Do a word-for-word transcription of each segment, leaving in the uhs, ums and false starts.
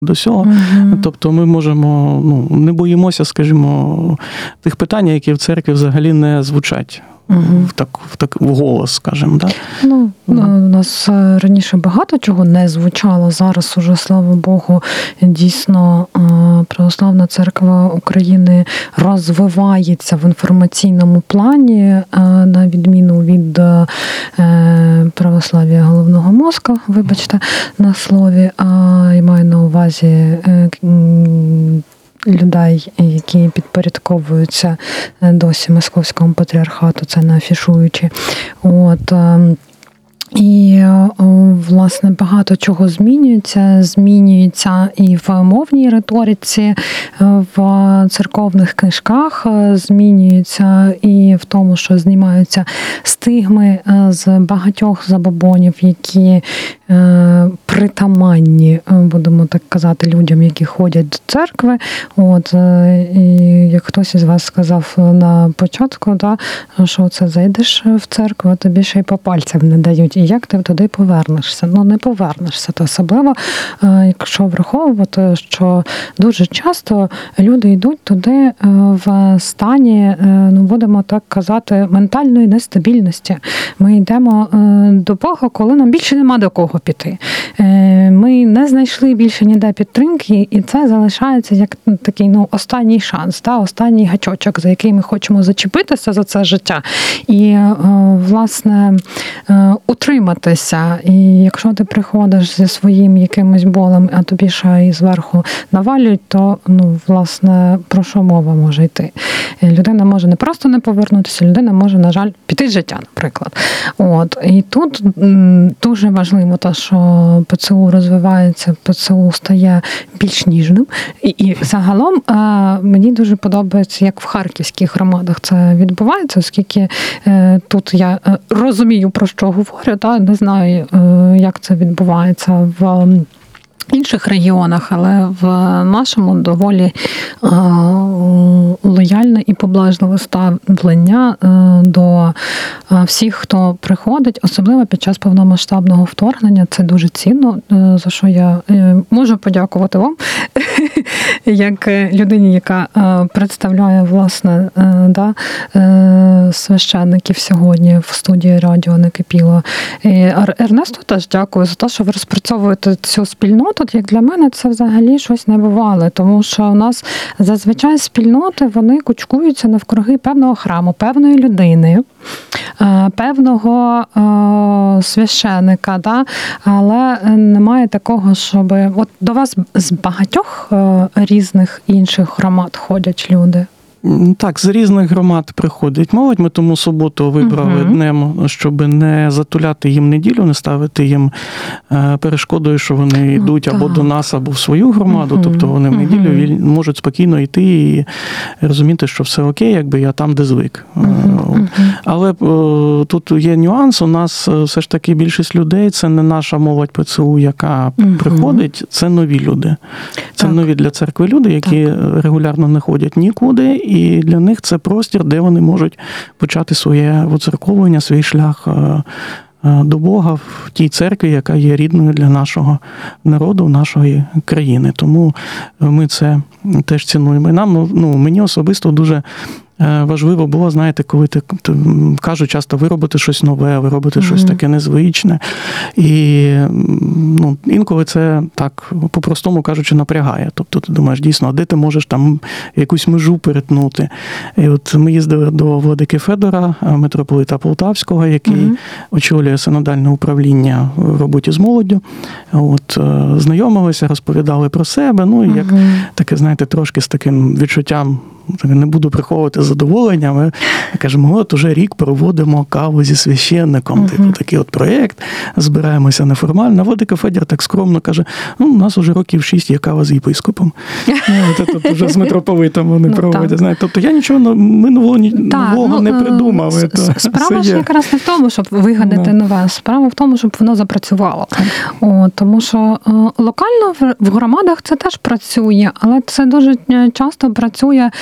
до цього. Mm-hmm. Тобто ми можемо, ну, не боїмося, скажімо, тих питань, які в церкві взагалі не звучать. Угу. В так, в так в голос, скажімо, так? Ну, ну, у нас раніше багато чого не звучало. Зараз уже, слава Богу, дійсно Православна Церква України розвивається в інформаційному плані, на відміну від православ'я головного мозка, вибачте, на слові, а я маю на увазі людей, які підпорядковуються досі Московському патріархату, це не афішуючи. От. І, власне, багато чого змінюється. Змінюється і в мовній риториці, в церковних книжках, змінюється і в тому, що знімаються стигми з багатьох забобонів, які притаманні, будемо так казати, людям, які ходять до церкви. От, і як хтось із вас сказав на початку, да, що це зайдеш в церкву, а тобі ще й по пальцям не дають. І як ти туди повернешся? Ну, не повернешся. То особливо, якщо враховувати, що дуже часто люди йдуть туди в стані, ну, будемо так казати, ментальної нестабільності. Ми йдемо до Бога, коли нам більше нема до кого піти. Ми не знайшли більше ніде підтримки, і це залишається як такий, ну, останній шанс, та, останній гачочок, за який ми хочемо зачепитися за це життя. І, власне, утриматися. І якщо ти приходиш зі своїм якимось болем, а тобі ще і зверху навалюють, то, ну, власне, про що мова може йти? Людина може не просто не повернутися, людина може, на жаль, піти з життя, наприклад. От. І тут дуже важливо те, що ПЦУ розвивається, ПЦУ стає більш ніжним. І, і загалом мені дуже подобається, як в харківських громадах це відбувається, оскільки тут я розумію, про що говорю, та не знаю, як це відбувається в інших регіонах, але в нашому доволі лояльне і поблажливе ставлення до всіх, хто приходить, особливо під час повномасштабного вторгнення. Це дуже цінно, за що я можу подякувати вам, як людині, яка представляє, власне, да, священників сьогодні в студії радіо «Накипіло». Ернесту теж дякую за те, що ви розпрацьовуєте цю спільноту. Як для мене це взагалі щось небувале, тому що у нас зазвичай спільноти, вони кучкуються навкруги певного храму, певної людини, певного священика, да? Але немає такого, щоб... От до вас з багатьох різних інших громад ходять люди? Так, з різних громад приходить молодь. Ми тому суботу вибрали uh-huh. днем, щоб не затуляти їм неділю, не ставити їм перешкодою, що вони йдуть uh-huh. або до нас, або в свою громаду. Uh-huh. Тобто вони в неділю uh-huh. можуть спокійно йти і розуміти, що все окей, якби я там, де звик. Uh-huh. Але тут є нюанс. У нас все ж таки більшість людей – це не наша молодь ПЦУ, яка uh-huh. приходить, це нові люди. Це так. нові для церкви люди, які так. регулярно не ходять нікуди. І для них це простір, де вони можуть почати своє воцерковлення, свій шлях до Бога в тій церкві, яка є рідною для нашого народу, нашої країни. Тому ми це теж цінуємо. І нам, ну, мені особисто дуже важливо було, знаєте, коли ти, ти кажуть часто, ви робите щось нове, ви робите mm-hmm. щось таке незвичне. І, ну, інколи це так, по-простому кажучи, напрягає. Тобто ти думаєш, дійсно, а де ти можеш там якусь межу перетнути? І от ми їздили до владики Федора, митрополита Полтавського, який mm-hmm. очолює синодальне управління в роботі з молоддю. От, знайомилися, розповідали про себе, ну, і як mm-hmm. таке, знаєте, трошки з таким відчуттям, не буду приховувати задоволення, ми кажемо, от уже рік проводимо каву зі священником, uh-huh. типу такий от проєкт, збираємося неформально. Владика Федір так скромно каже, ну, у нас уже років шість є кава з єпископом. Ну, тут вже з митрополитом вони ну, проводять. Знаєте, тобто я нічого нового, нового ну, не придумав. Справа ж якраз не в тому, щоб вигадати нове, справа в тому, щоб воно запрацювало. О, тому що локально в громадах це теж працює, але це дуже часто працює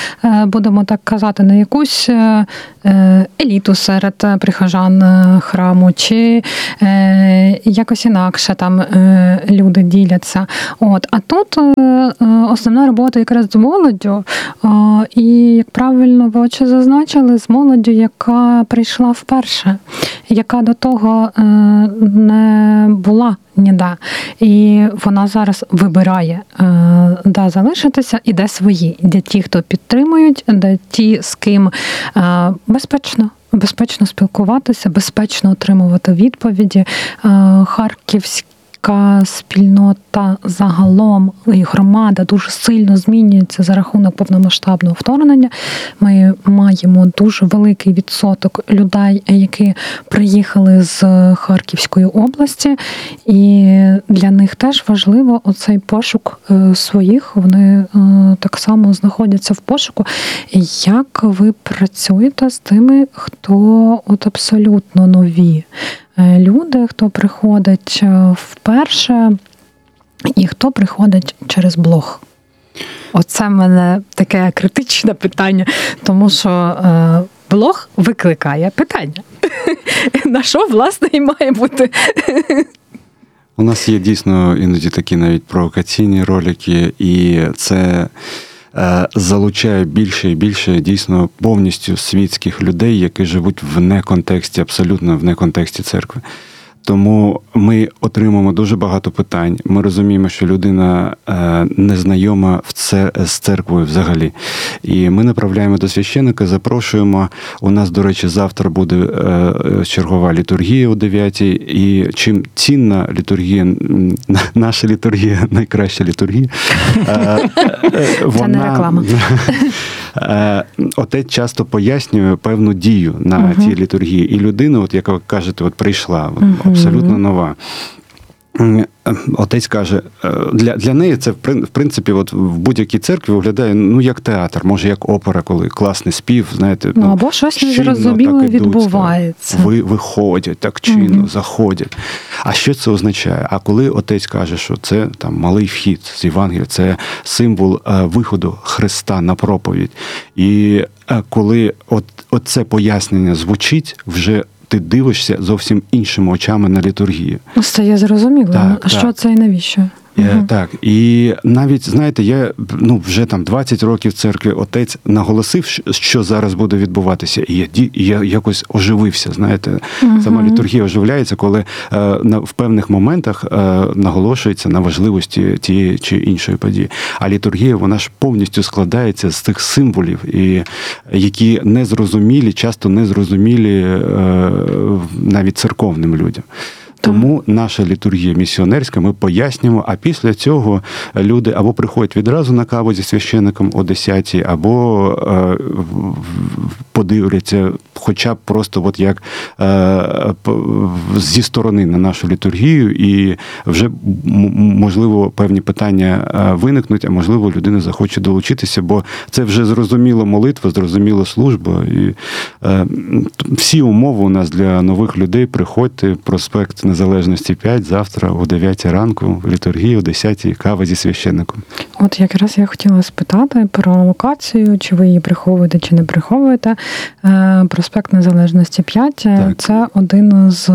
будемо так казати, на якусь еліту серед прихожан храму, чи якось інакше там люди діляться. От. А тут основна робота якраз з молоддю, і, як правильно ви очі зазначили, з молоддю, яка прийшла вперше, яка до того не була ніде. І вона зараз вибирає, де залишитися і де свої. Де ті, хто підтримують, де ті, з ким безпечно, безпечно спілкуватися, безпечно отримувати відповіді. Харківські спільнота загалом і громада дуже сильно змінюється за рахунок повномасштабного вторгнення. Ми маємо дуже великий відсоток людей, які приїхали з Харківської області, і для них теж важливо оцей пошук своїх. Вони так само знаходяться в пошуку. Як ви працюєте з тими, хто от абсолютно нові люди, хто приходить вперше і хто приходить через блог? Оце в мене таке критичне питання, тому що блог викликає питання. На що, власне, і має бути? У нас є дійсно іноді такі навіть провокаційні ролики, і це залучає більше і більше дійсно повністю світських людей, які живуть в неконтексті, абсолютно в неконтексті церкви. Тому ми отримуємо дуже багато питань. Ми розуміємо, що людина не знайома в це, з церквою взагалі. І ми направляємо до священника, запрошуємо. У нас, до речі, завтра буде чергова літургія о дев'ятій. І чим цінна літургія, наша літургія, найкраща літургія. Це не реклама. Отець часто пояснює певну дію на uh-huh. цій літургії. І людина, от як ви кажете, от прийшла, от, uh-huh. абсолютно нова. Отець каже, для, для неї це, в принципі, от в будь-якій церкві виглядає, ну, як театр, може, як опера, коли класний спів, знаєте. Ну, або щось незрозуміло відбувається. Ви, виходять, так чинно, угу. заходять. А що це означає? А коли отець каже, що це там малий вхід з Євангелія, це символ виходу Христа на проповідь. І коли от, от це пояснення звучить, вже ти дивишся зовсім іншими очами на літургію. Стає зрозуміло. Так, а що так. це і навіщо? Угу. Так, і навіть, знаєте, я ну, вже там двадцять років в церкві, отець наголосив, що зараз буде відбуватися, і я, і я якось оживився, знаєте. Угу. Сама літургія оживляється, коли е, на, в певних моментах е, наголошується на важливості тієї чи іншої події. А літургія, вона ж повністю складається з тих символів, і, які незрозумілі, часто незрозумілі е, навіть церковним людям. Тому наша літургія місіонерська, ми пояснюємо, а після цього люди або приходять відразу на каву зі священником о десятій, або е, подивляться, хоча б просто от як е, зі сторони на нашу літургію, і вже, можливо, певні питання виникнуть, а можливо, людина захоче долучитися, бо це вже зрозуміла молитва, зрозуміла служба. І е, всі умови у нас для нових людей. Приходьте, проспект Незалежності п'ять, завтра о дев'ятій ранку, літургія о десятій, кава зі священником. От якраз я хотіла спитати про локацію, чи ви її приховуєте, чи не приховуєте. Проспект Незалежності п'ять, так. Це один з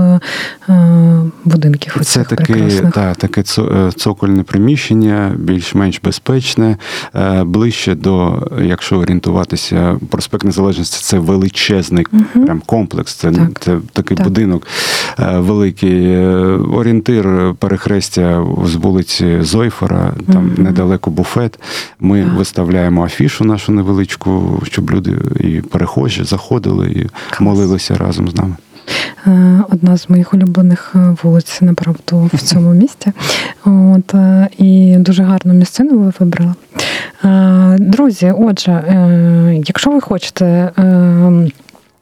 будинків оцих це таке, прекрасних. Та, таке цокольне приміщення, більш-менш безпечне, ближче до, якщо орієнтуватися, проспект Незалежності – це величезний угу. прям комплекс, це, так. це такий так. будинок великий. Орієнтир перехрестя з вулиці Зойфера, там mm-hmm. недалеко буфет. Ми yeah. виставляємо афішу нашу невеличку, щоб люди і перехожі заходили і Клас. молилися разом з нами. Одна з моїх улюблених вулиць, направду, в цьому місті. От, і дуже гарну місцину ви вибрали. Друзі, отже, якщо ви хочете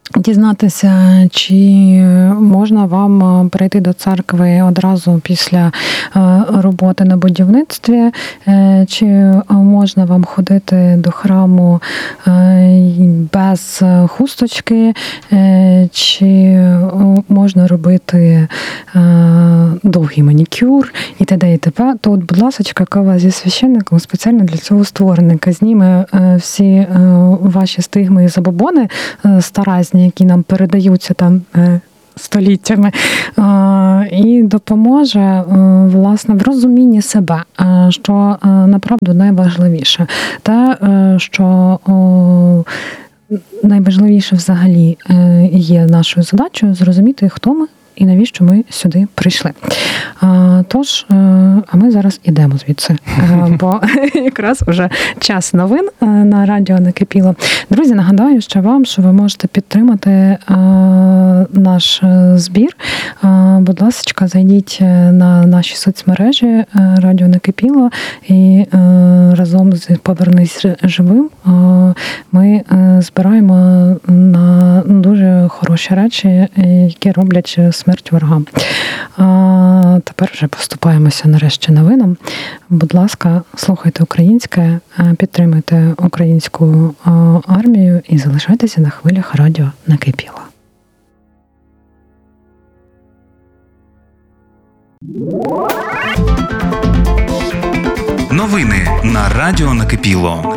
дізнатися, чи можна вам прийти до церкви одразу після роботи на будівництві, чи можна вам ходити до храму без хусточки, чи можна робити довгий манікюр і т.д. і т.п., то от, будь ласка, кава зі священником спеціально для цього створеника зніме всі ваші стигми і забобони старезні, які нам передаються там століттями, і допоможе, власне, в розумінні себе, що направду найважливіше. Те, що найважливіше взагалі є нашою задачею зрозуміти, хто ми і навіщо ми сюди прийшли. Тож, а ми зараз ідемо звідси, бо якраз вже час новин на радіо накипіло. Друзі, нагадаю ще вам, що ви можете підтримати наш збір. Будь ласка, зайдіть на наші соцмережі Радіо Накипіло і разом з «Повернись живим» ми збираємо на дуже хороші речі, які роблять смерть ворогам. А тепер вже поступаємося нарешті новинам. Будь ласка, слухайте українське, підтримуйте українську армію і залишайтеся на хвилях Радіо Накипіло. Новини на Радіо Накипіло.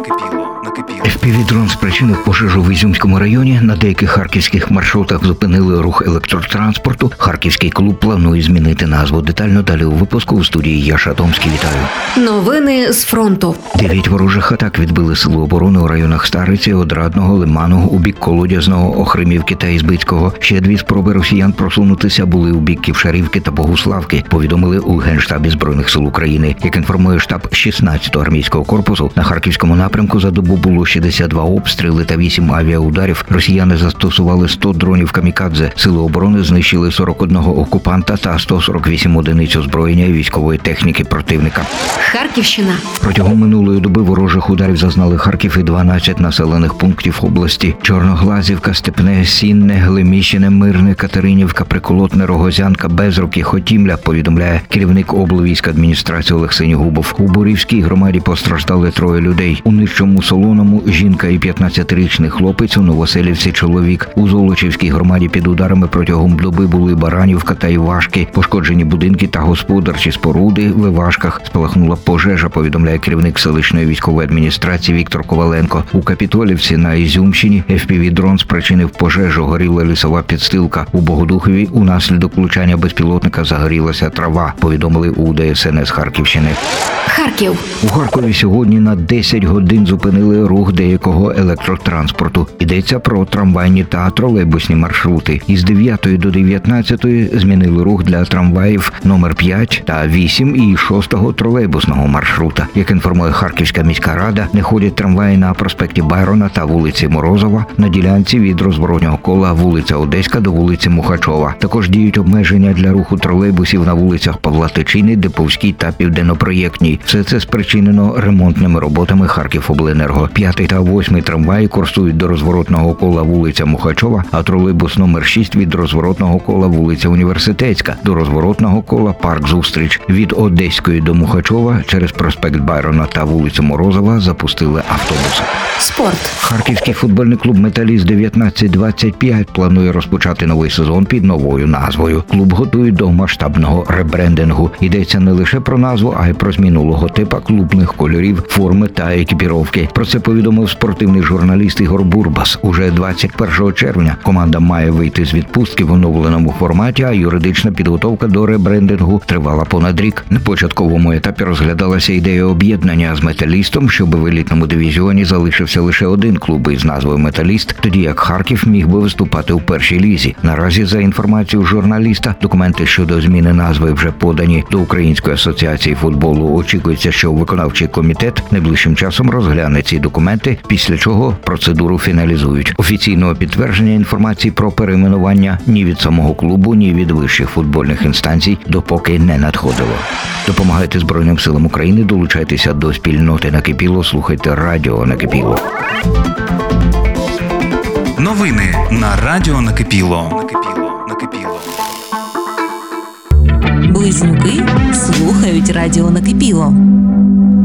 еф пі ві-дрон спричинив пожежу в Ізюмському районі. На деяких харківських маршрутах зупинили рух електротранспорту. Харківський клуб планує змінити назву. Детально далі у випуску. У студії Яша Томський. Вітаю. Новини з фронту. Дев'ять ворожих атак відбили сили оборони у районах Стариці, Одрадного, Лиманого, у бік Колодязного, Охримівки та Ізбицького. Ще дві спроби росіян просунутися були у бік Ківшарівки та Богуславки, повідомили у Генштабі Збройних сил України. Як інформує штаб шістнадцятого армійського корпусу, на Харківському напрямку за добу було шістдесят два обстріли та вісім авіаударів. Росіяни застосували сто дронів камікадзе. Сили оборони знищили сорок одного окупанта та сто сорок вісім одиниць озброєння і військової техніки противника. Харківщина. Протягом минулої доби ворожих ударів зазнали Харків і дванадцять населених пунктів області. Чорноглазівка, Степне, Сінне, Глеміщине, Мирне, Катеринівка, Приколотне, Рогозянка, Безруки, Хотімля, повідомляє керівник облвійськадміністрації Олег Синігубов. У Борівській громаді постраждали троє людей. У Нижчому Солоному жінка і п'ятнадцятирічний хлопець, у Новоселівці чоловік. У Золочівській громаді під ударами протягом доби були Баранівка та Івашки. Пошкоджені будинки та господарчі споруди. В Івашках спалахнула пожежа, повідомляє керівник селищної військової адміністрації Віктор Коваленко. У Капітолівці на Ізюмщині еф пі ві-дрон спричинив пожежу, горіла лісова підстилка. У Богодухові унаслідок влучання безпілотника загорілася трава, повідомили у де ес ен ес Харківщини. Харків. У Харкові сьогодні на десять годин зупинили рух деякого електротранспорту. Йдеться про трамвайні та тролейбусні маршрути. Із дев'ятої до дев'ятнадцятої змінили рух для трамваїв номер п'ять та вісім і шостого тролейбусного маршрута. Як інформує Харківська міська рада, не ходять трамваї на проспекті Байрона та вулиці Морозова, на ділянці від розворотнього кола вулиця Одеська до вулиці Мухачова. Також діють обмеження для руху тролейбусів на вулицях Павла Тичини, Диповській та Південнопроєктній. Все це спричинено ремонтними роботами Харківобленерго. П'ятий та восьмий трамваї курсують до розворотного кола вулиця Мухачова, а тролейбус номер шість від розворотного кола вулиця Університетська до розворотного кола Парк Зустріч. Від Одеської до Мухачова через проспект Байрона та вулицю Морозова запустили автобуси. Спорт. Харківський футбольний клуб «Металіст» дев'ятнадцять двадцять п'ять планує розпочати новий сезон під новою назвою. Клуб готує до масштабного ребрендингу. Йдеться не лише про назву, а й про зміну логотипа, клубних кольорів, форми та екіпіровки. Про це повідомив спортивний журналіст Ігор Бурбас. Уже двадцять першого червня команда має вийти з відпустки в оновленому форматі, а юридична підготовка до ребрендингу тривала понад рік. На початковому етапі розглядалася ідея об'єднання з «Металістом», щоб в елітному дивізіоні залишився лише один клуб із назвою «Металіст», тоді як Харків міг би виступати у першій лізі. Наразі, за інформацією журналіста, документи щодо зміни назви вже подані до Української асоціації футболу. Очікується, що виконавчий комітет найближчим часом розгляне ці документи, після чого процедуру фіналізують. Офіційного підтвердження інформації про перейменування ні від самого клубу, ні від вищих футбольних інстанцій допоки не надходило. Допомагайте Збройним силам України, долучайтеся до спільноти Накипіло, слухайте Радіо Накипіло. Новини на Радіо Накипіло. Накипіло. Накипіло. Близнюки слухають Радіо Накипіло.